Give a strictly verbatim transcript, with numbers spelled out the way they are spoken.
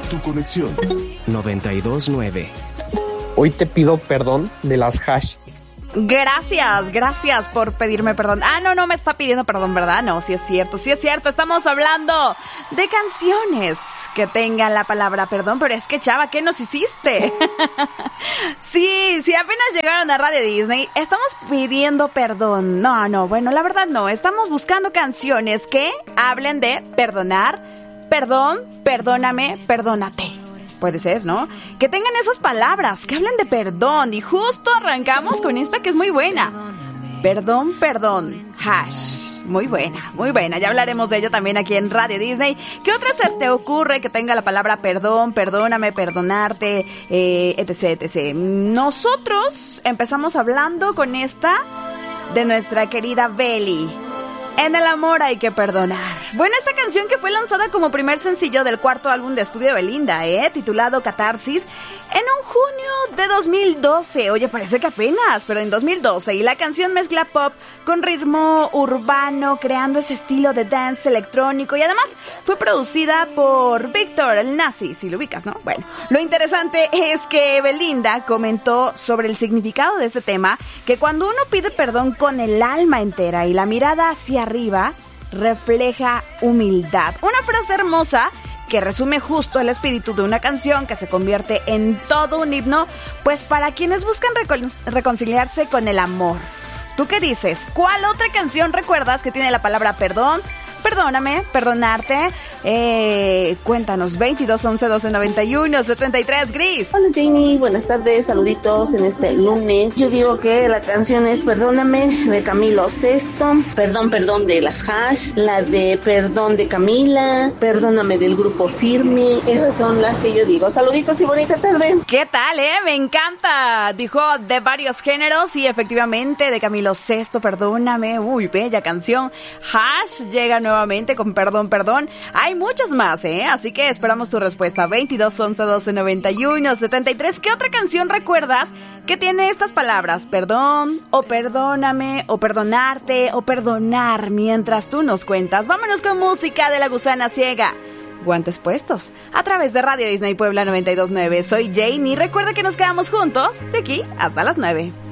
Tu conexión. noventa y dos nueve. Hoy te pido perdón de las Hash. Gracias, gracias por pedirme perdón. Ah, no, no me está pidiendo perdón, ¿verdad? No, sí es cierto, sí es cierto. Estamos hablando de canciones que tengan la palabra perdón, pero es que, chava, ¿qué nos hiciste? Sí, sí, apenas llegaron a Radio Disney, estamos pidiendo perdón. No, no, bueno, la verdad no. Estamos buscando canciones que hablen de perdonar, perdón, perdóname, perdónate. Puede ser, ¿no? Que tengan esas palabras, que hablen de perdón. Y justo arrancamos con esta que es muy buena. Perdón, perdón. Hash. Muy buena, muy buena. Ya hablaremos de ella también aquí en Radio Disney. ¿Qué otra se te ocurre que tenga la palabra perdón, perdóname, perdonarte, eh, etc, etcétera? Nosotros empezamos hablando con esta de nuestra querida Belly. En el amor hay que perdonar. Bueno, esta canción que fue lanzada como primer sencillo del cuarto álbum de estudio de Belinda, ¿eh? Titulado Catarsis, en un junio de dos mil doce. Oye, parece que apenas, pero en dos mil doce. Y la canción mezcla pop con ritmo urbano, creando ese estilo de dance electrónico. Y además fue producida por Víctor, el nazi, si lo ubicas, ¿no? Bueno, lo interesante es que Belinda comentó sobre el significado de este tema, que cuando uno pide perdón con el alma entera y la mirada hacia arriba, refleja humildad. Una frase hermosa que resume justo el espíritu de una canción que se convierte en todo un himno, pues para quienes buscan recon- reconciliarse con el amor. ¿Tú qué dices? ¿Cuál otra canción recuerdas que tiene la palabra perdón? Perdóname, perdonarte. Eh, cuéntanos, veintidós once doce noventa y uno setenta y tres, Gris. Hola Janie, buenas tardes, saluditos en este lunes. Yo digo que la canción es Perdóname de Camilo Sesto, Perdón, Perdón de las Hash, la de Perdón de Camila, Perdóname del grupo Firme. Esas son las que yo digo. Saluditos y bonita tarde. ¿Qué tal, eh? Me encanta. Dijo de varios géneros y efectivamente de Camilo Sesto, Perdóname. Uy, bella canción. Hash llega nuevamente con Perdón, Perdón. Hay muchas más, ¿eh? Así que esperamos tu respuesta. veintidós once doce noventa y uno setenta y tres. ¿Qué otra canción recuerdas que tiene estas palabras? Perdón, o perdóname, o perdonarte, o perdonar, mientras tú nos cuentas. Vámonos con música de La Gusana Ciega. Guantes puestos, a través de Radio Disney Puebla noventa y dos nueve. Soy Janie. Recuerda que nos quedamos juntos de aquí hasta las nueve.